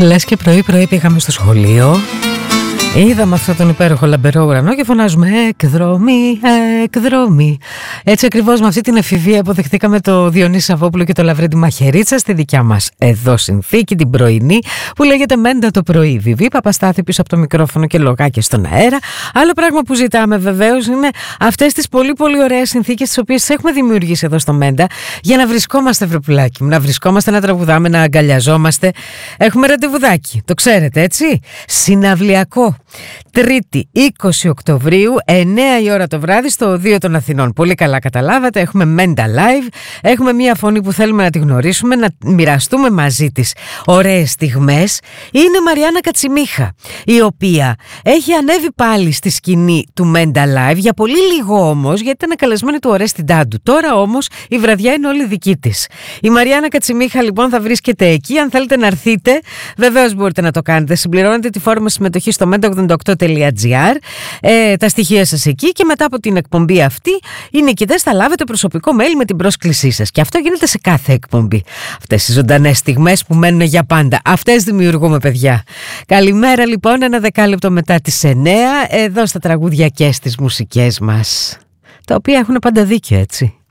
Λες και πρωί-πρωί πήγαμε στο σχολείο, είδαμε αυτόν τον υπέροχο λαμπερό ουρανό και φωνάζουμε εκδρομή, εκδρομή. Έτσι ακριβώς με αυτή την εφηβεία αποδεχτήκαμε το Διονύση Σαββόπουλο και το Λαβρέντη Μαχαιρίτσα στη δικιά μας εδώ συνθήκη, την πρωινή, που λέγεται Μέντα το πρωί. Βιβί Παπαστάθη πίσω από το μικρόφωνο και λογάκια στον αέρα. Άλλο πράγμα που ζητάμε βεβαίως είναι αυτές τις πολύ πολύ ωραίες συνθήκες τις οποίες έχουμε δημιουργήσει εδώ στο Μέντα για να βρισκόμαστε, βρεπουλάκι μου, να βρισκόμαστε, να τραγουδάμε, να αγκαλιαζόμαστε. Έχουμε ραντεβουδάκι, το ξέρετε έτσι, συναυλιακό. Τρίτη 20 Οκτωβρίου 9 η ώρα το βράδυ στο 2 των Αθηνών. Πολύ καλά καταλάβατε, έχουμε Menda Live. Έχουμε μια φωνή που θέλουμε να τη γνωρίσουμε, να μοιραστούμε μαζί της ωραίες στιγμές. Είναι Μαριάννα Κατσιμίχα, η οποία έχει ανέβει πάλι στη σκηνή του Menda Live, για πολύ λίγο όμως, γιατί ήταν καλεσμένη του Ορέστη Ντάντου. Τώρα όμως η βραδιά είναι όλη δική της. Η Μαριάννα Κατσιμίχα λοιπόν θα βρίσκεται εκεί. Αν θέλετε να έρθετε, βεβαίως μπορείτε να το κάνετε. Συμπληρώνετε τη φόρμα συμμετοχή στο menda88.gr, τα στοιχεία σας εκεί, και μετά από την εκπομπή αυτή οι νικητές θα λάβετε προσωπικό mail με την πρόσκλησή σας. Και αυτό γίνεται σε κάθε εκπομπή. Αυτές οι ζωντανές στιγμές που μένουν για πάντα, αυτές δημιουργούμε, παιδιά. Καλημέρα λοιπόν, ένα δεκάλεπτο μετά τις 9, εδώ στα τραγούδια και στις μουσικές μας, τα οποία έχουν πάντα δίκιο, έτσι.